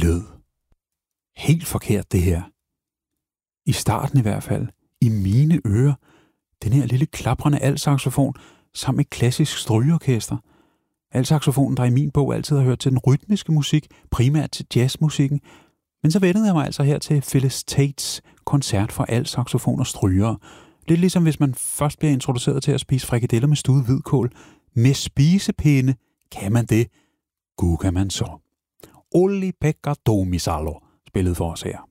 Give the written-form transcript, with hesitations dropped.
lød helt forkert, det her. I starten i hvert fald, i mine ører, den her lille klaprende altsaxofon sammen med klassisk strygeorkester. Altsaxofonen, der i min bog altid har hørt til den rytmiske musik, primært til jazzmusikken. Men så vendte jeg mig altså her til Phyllis Tates koncert for altsaxofon og strygere. Lidt ligesom hvis man først bliver introduceret til at spise frikadeller med stuet hvidkål. Med spisepinde kan man det. Gud kan man så. Olli-Pekka Tomisalo spillede for os her.